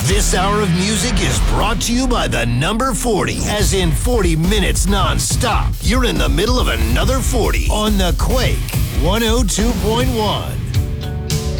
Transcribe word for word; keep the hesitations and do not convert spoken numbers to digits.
This hour of music is brought to you by the number forty, as in forty minutes non-stop. You're in the middle of another forty on the Quake one oh two point one.